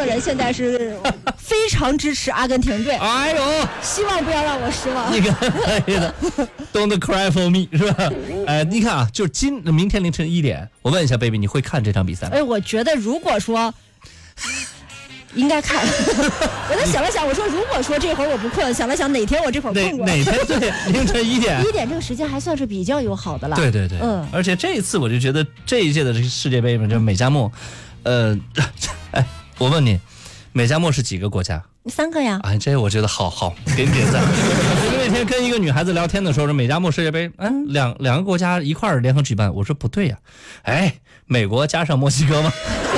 个人现在是非常支持阿根廷队。 哎呦， 希望不要让我失望。 你看，可以的 ，Don't cry for me 是吧？你看啊，就是明天凌晨1点，我问一下 baby， 你会看这场比赛吗？ 我觉得如果说。应该看，我在想了想，我说如果说这会儿我不困，想了想哪天我这会儿困过。 哪天对，凌晨1点。 1点这个时间还算是比较友好的了。 对对对，而且这一次我就觉得这一届的这个世界杯嘛，就美加墨，我问你，美加墨是几个国家 ？3个呀。 这我觉得好，给你点赞。我那天跟一个女孩子聊天的时候，说美加墨世界杯，两个国家一块儿联合举办，我说不对呀，美国加上墨西哥吗？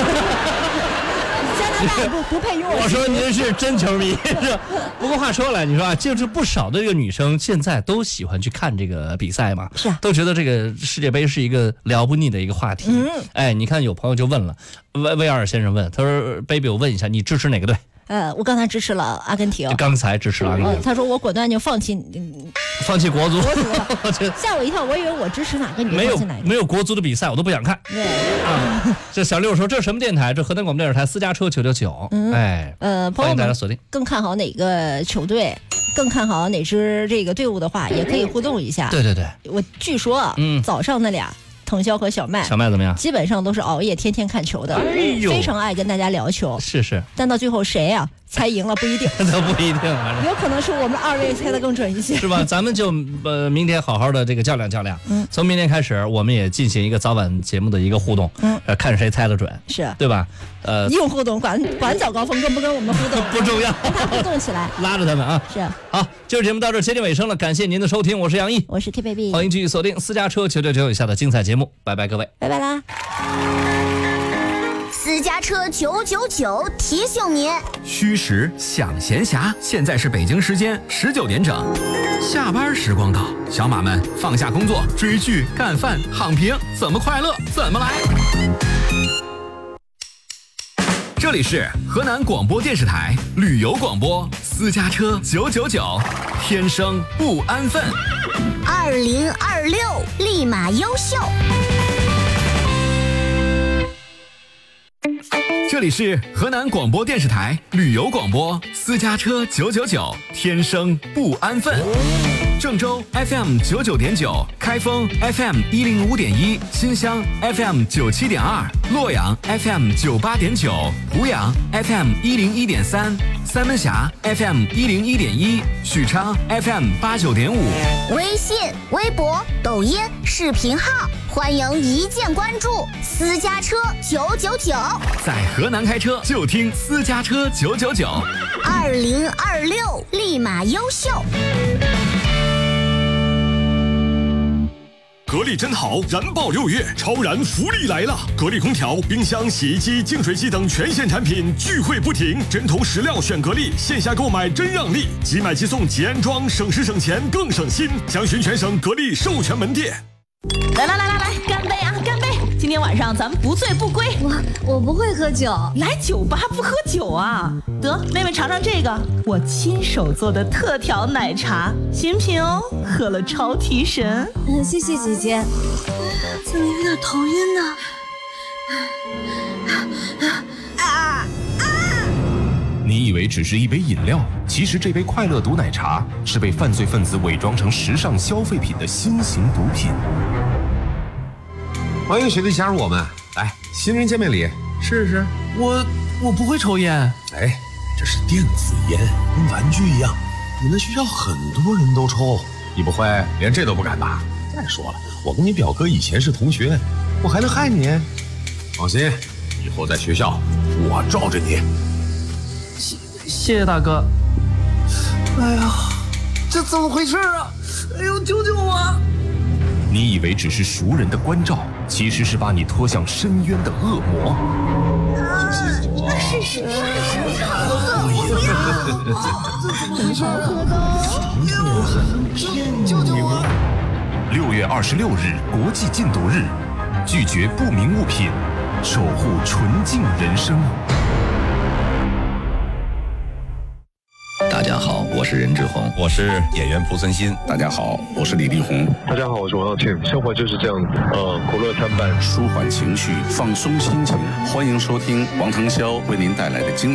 不配用。 我说您是真球迷。不过话说来，你说啊，就是不少的这个女生现在都喜欢去看这个比赛嘛， 是啊， 都觉得这个世界杯是一个聊不腻的一个话题。你看有朋友就问了，威尔先生问，他说 ：“baby， 我问一下，你支持哪个队？” 我刚才支持了阿根廷。 刚才支持了阿根廷。 他说我果断就放弃国足。 吓我一跳，我以为我支持哪个，你放弃哪个？ 没有国足的比赛我都不想看。 对这小六说这是什么电台？这河南广播电视台私家车999。 朋友们大家锁定。 更看好哪个球队？更看好哪支这个队伍的话，也可以互动一下。 对对对， 我据说早上那俩。腾霄和小麦怎么样？ 基本上都是熬夜天天看球的，非常爱跟大家聊球。 是， 但到最后谁呀猜赢了不一定， 那不一定， 有可能是我们2位猜的更准一些， 是吧？咱们就明天好好的这个较量。从明天开始，我们也进行一个早晚节目的一个互动，看谁猜得准， 是对吧？ 用互动管早高峰跟不跟我们互动不重要， 跟他互动起来， 拉着他们啊。 是好，这期节目到这儿接近尾声了，感谢您的收听，我是杨毅， 我是 T baby， 欢迎继续锁定私家车999以下的精彩节目，拜拜各位， 拜拜啦。 私家车999提醒您： 虚实想闲暇，现在是北京时间19点整，下班时光到，小马们放下工作，追剧、干饭、躺平，怎么快乐怎么来。这里是河南广播电视台旅游广播，私家车999，天生不安分。 2026立马优秀。 这里是河南广播电视台旅游广播，私家车999，天生不安分。郑州 FM 99.9，开封 FM 105.1，新乡 FM 97.2，洛阳 FM 98.9，湖阳 FM 101.3，三门峡 FM 101.1，许昌 FM 89.5。 微信、微博、抖音、视频号，欢迎一键关注。私家车999， 在河南开车就听私家车999。 2026立马优秀。 格力真好，燃爆6月，超燃福利来了！格力空调、冰箱、洗衣机、净水机等全线产品聚会不停，针头实料选格力，线下购买真让利，即买即送即安装，省时省钱更省心。详询全省格力授权门店。 来，干杯啊，干杯！今天晚上咱们不醉不归。 我不会喝酒， 来酒吧不喝酒啊？得，妹妹尝尝这个，我亲手做的特调奶茶，新品哦，喝了超提神。 谢谢姐姐。怎么有点头晕呢？ 你以为只是一杯饮料，其实这杯快乐毒奶茶是被犯罪分子伪装成时尚消费品的新型毒品。 欢迎学弟加入我们，来，新人见面礼，试试。 我不会抽烟。 哎，这是电子烟，跟玩具一样，你们学校很多人都抽，你不会连这都不敢吧？再说了，我跟你表哥以前是同学，我还能害你？放心，以后在学校我罩着你。 谢谢大哥。 哎呀，这怎么回事啊？哎呦，救救我！ 你以为只是熟人的关照，其实是把你拖向深渊的恶魔。 是，救救我 ！6月26日国际禁毒日，拒绝不明物品，守护纯净人生。 大家好，我是任志宏， 我是演员濮存昕。 大家好，我是李丽宏。 大家好，我是王耀庆。生活就是这样子，苦乐参半， 舒缓情绪，放松心情。欢迎收听王腾霄为您带来的精彩